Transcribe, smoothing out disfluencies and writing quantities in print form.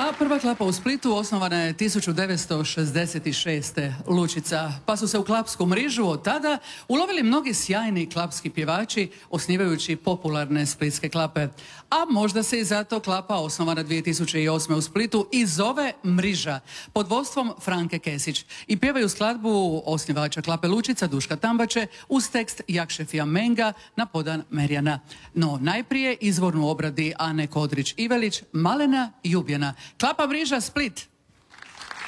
A prva klapa u Splitu osnovana je 1966. Lučica, pa su se u klapsku mrižu od tada ulovili mnogi sjajni klapski pjevači osnivajući popularne splitske klape. A možda se i zato klapa osnovana 2008. u Splitu i zove Mriža pod vodstvom Franke Kesić i pjevaju skladbu osnivača klape Lučica Duška Tambače uz tekst Jakšefija Menga na podan Merjana. No najprije izvornu obradi Ane Kodrić-Ivelić, Malena Ljubljena. Klapa Mriža Split.